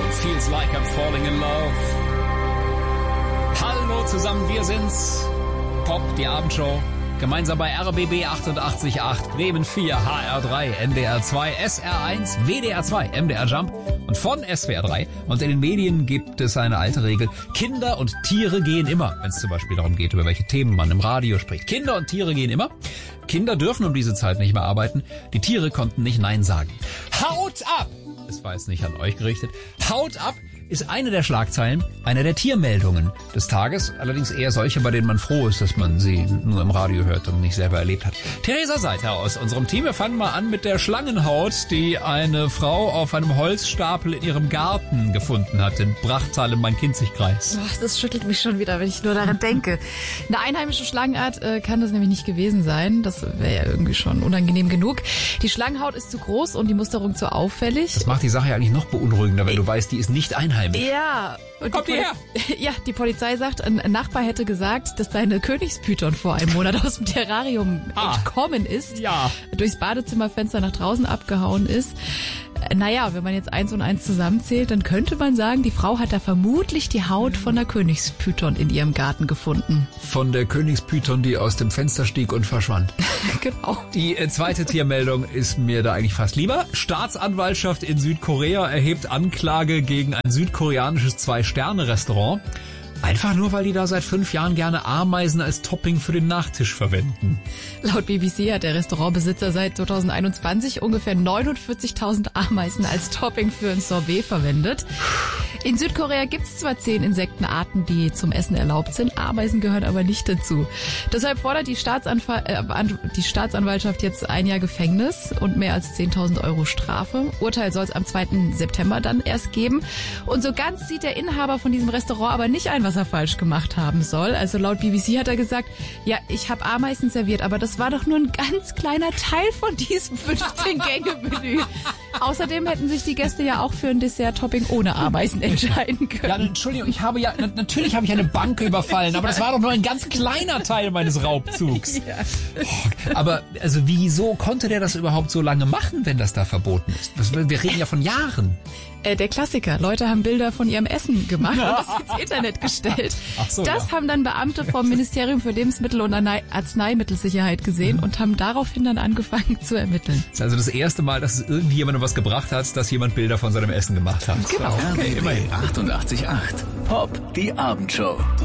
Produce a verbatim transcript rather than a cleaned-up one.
Feels like I'm falling in love. Hallo zusammen, wir sind's. Pop, die Abendshow. Gemeinsam bei R B B achtundachtzig Komma acht, Bremen vier, H R drei, N D R zwei, S R eins, W D R zwei, M D R Jump und von S W R drei. Und in den Medien gibt es eine alte Regel. Kinder und Tiere gehen immer. Wenn es zum Beispiel darum geht, über welche Themen man im Radio spricht. Kinder und Tiere gehen immer. Kinder dürfen um diese Zeit nicht mehr arbeiten. Die Tiere konnten nicht Nein sagen. Haut ab! Das war jetzt nicht an euch gerichtet. Haut ab! Ist eine der Schlagzeilen, einer der Tiermeldungen des Tages, allerdings eher solche, bei denen man froh ist, dass man sie nur im Radio hört und nicht selber erlebt hat. Theresa Seither aus unserem Team. Wir fangen mal an mit der Schlangenhaut, die eine Frau auf einem Holzstapel in ihrem Garten gefunden hat, in Brachtal im Main-Kinzig-Kreis. Oh, das schüttelt mich schon wieder, wenn ich nur daran denke. Eine einheimische Schlangenart äh, kann das nämlich nicht gewesen sein. Das wäre ja irgendwie schon unangenehm genug. Die Schlangenhaut ist zu groß und die Musterung zu auffällig. Das macht die Sache ja eigentlich noch beunruhigender, wenn du weißt, die ist nicht einheimisch. Ja. Und Kommt die her? Ja, die Polizei sagt, ein Nachbar hätte gesagt, dass seine Königspython vor einem Monat aus dem Terrarium ah, entkommen ist, ja. durchs Badezimmerfenster nach draußen abgehauen ist. Naja, wenn man jetzt eins und eins zusammenzählt, dann könnte man sagen, die Frau hat da vermutlich die Haut von der Königspython in ihrem Garten gefunden. Von der Königspython, die aus dem Fenster stieg und verschwand. Genau. Die äh, zweite Tiermeldung ist mir da eigentlich fast lieber. Staatsanwaltschaft in Südkorea erhebt Anklage gegen ein südkoreanisches Zwei-Sterne-Restaurant. Einfach nur, weil die da seit fünf Jahren gerne Ameisen als Topping für den Nachtisch verwenden. Laut B B C hat der Restaurantbesitzer seit zweitausendeinundzwanzig ungefähr neunundvierzigtausend Ameisen als Topping für ein Sorbet verwendet. In Südkorea gibt es zwar zehn Insektenarten, die zum Essen erlaubt sind, Ameisen gehören aber nicht dazu. Deshalb fordert die, Staatsanfall, äh, die Staatsanwaltschaft jetzt ein Jahr Gefängnis und mehr als zehntausend Euro Strafe. Urteil soll es am zweiten September dann erst geben. Und so ganz sieht der Inhaber von diesem Restaurant aber nicht ein, was er falsch gemacht haben soll. Also laut B B C hat er gesagt, ja, ich habe Ameisen serviert, aber das war doch nur ein ganz kleiner Teil von diesem fünfzehn-Gänge-Menü. Außerdem hätten sich die Gäste ja auch für ein Dessert-Topping ohne Ameisen entscheiden können. Ja, Entschuldigung, ich habe ja, natürlich habe ich eine Bank überfallen, aber das war doch nur ein ganz kleiner Teil meines Raubzugs. Ja. Oh, aber also wieso konnte der das überhaupt so lange machen, wenn das da verboten ist? Wir reden ja von Jahren. Äh, der Klassiker. Leute haben Bilder von ihrem Essen gemacht und das ins Internet gestellt. Ach so, das ja. haben dann Beamte vom Ministerium für Lebensmittel- und Arzneimittelsicherheit gesehen und haben daraufhin dann angefangen zu ermitteln. Das ist also das erste Mal, dass es irgendjemandem was gebracht hat, dass jemand Bilder von seinem Essen gemacht hat. Genau. R B B achtundachtzig Komma acht. Pop, die Abendshow.